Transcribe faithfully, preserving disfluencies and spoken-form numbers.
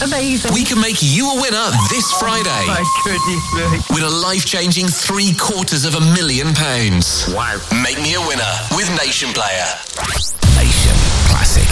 Amazing. We can make you a winner this Friday. Oh my goodness me. With a life-changing three quarters of a million pounds. Wow. Make me a winner with Nation Player. Nation Classic.